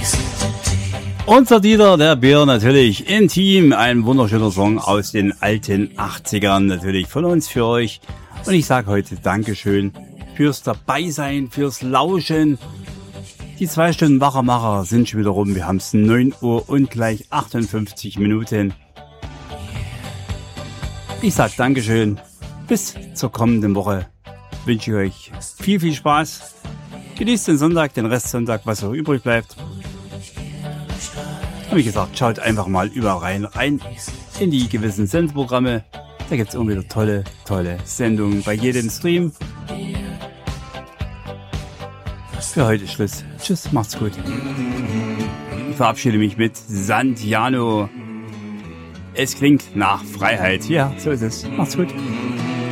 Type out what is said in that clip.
Unser Dieter, der Bär, natürlich Intim, ein wunderschöner Song aus den alten 80ern, natürlich von uns für euch. Und ich sage heute Dankeschön fürs Dabeisein, fürs Lauschen. Die 2 Stunden Wachermacher sind schon wieder rum. Wir haben es 9 Uhr und gleich 58 Minuten. Ich sage Dankeschön. Bis zur kommenden Woche wünsche ich euch viel, viel Spaß. Genießt den Sonntag, den Restsonntag, was auch übrig bleibt. Und wie gesagt, schaut einfach mal überall rein in die gewissen Sendeprogramme. Da gibt es immer wieder tolle Sendungen bei jedem Stream. Für heute Schluss. Tschüss, macht's gut. Ich verabschiede mich mit Santiano. Es klingt nach Freiheit. Ja, so ist es. Macht's gut.